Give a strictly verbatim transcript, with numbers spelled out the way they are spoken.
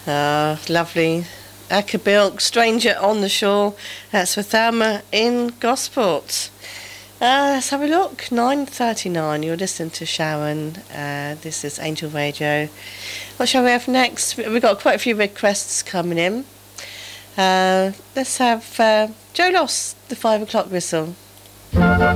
Ah, lovely. Akerbilk, Stranger on the Shore. That's for Thelma in Gosport. Uh, let's have a look. nine thirty-nine. You're listening to Sharon. Uh, this is Angel Radio. What shall we have next? We've got quite a few requests coming in. Uh, let's have uh, Joe Loss, the five o'clock whistle.